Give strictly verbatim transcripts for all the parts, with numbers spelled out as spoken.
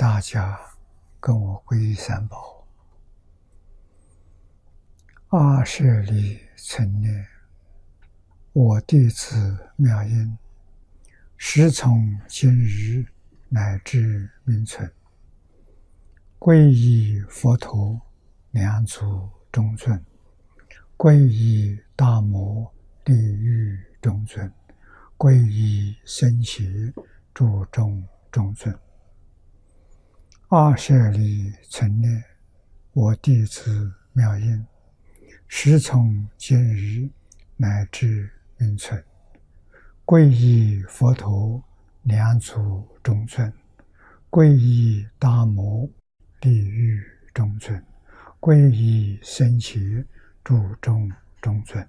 大家跟我皈依三宝。阿舍利成念，我弟子妙音，时从今日乃至明存，皈依佛陀，两足中尊；皈依大摩，地狱中尊；皈依僧伽，诸众中尊。阿舍利成念，我弟子妙音，时从今日乃至明存，皈依佛陀，两足中尊；皈依大摩，地狱中尊；皈依僧伽，诸众中尊。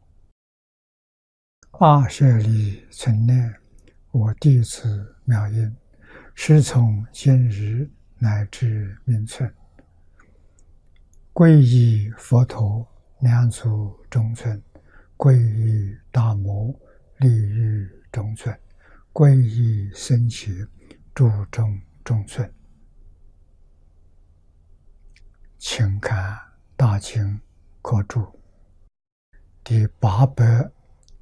阿舍利成念，我弟子妙音，时从今日乃至明存，皈依佛陀，两足中尊；皈依大摩，地狱中尊；皈依僧伽，诸众中尊。请看大经科注第八百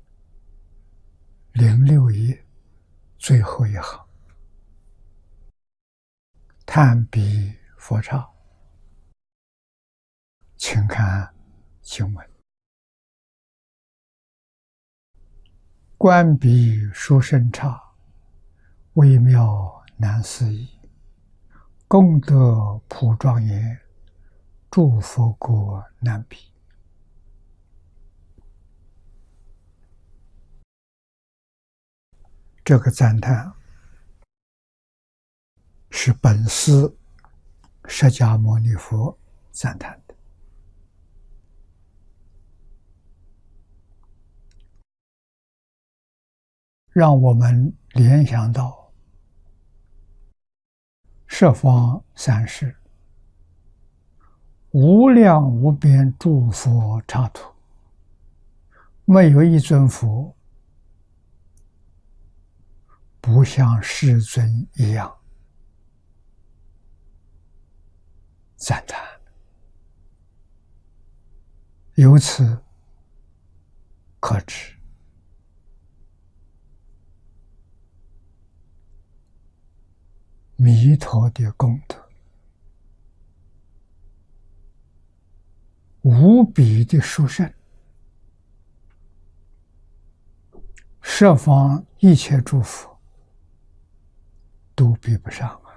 零六页最后一行，叹彼佛刹。请看经文：观彼殊胜刹，微妙难思议，功德普庄严，诸佛国难比。这个赞叹是本师释迦牟尼佛赞叹的，让我们联想到十方三世无量无边诸佛刹土，没有一尊佛不像世尊一样赞叹。由此可知，弥陀的功德无比的殊胜，十方一切诸佛都比不上啊！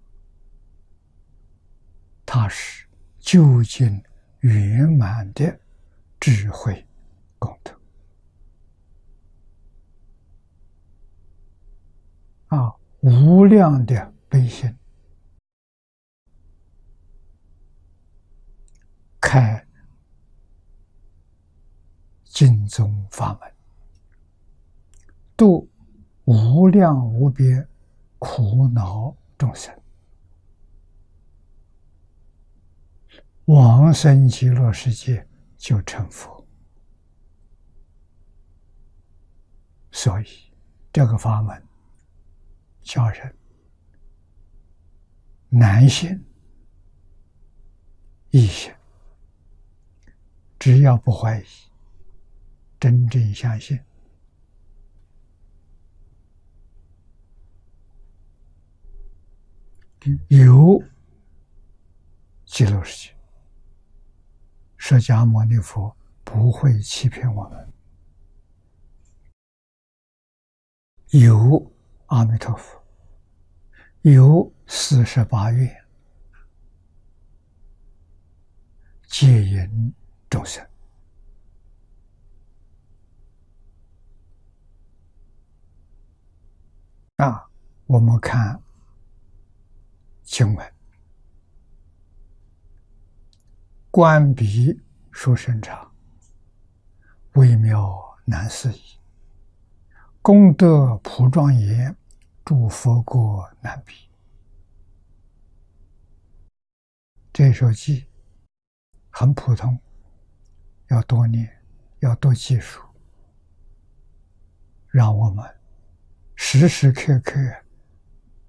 它是究竟圆满的智慧功德啊，无量的悲心，开净宗法门，度无量无边苦恼众生，往生极乐世界就成佛。所以这个法门叫人难信易信，只要不怀疑，真正相信，有极乐世界，释迦牟尼佛不会欺骗我们。有阿弥陀佛，有四十八愿，接引众生。啊，我们看经文：观彼殊胜刹，微妙难思议，功德普庄严，诸佛国难比。这首偈很普通，要多念，要多记熟，让我们时时刻刻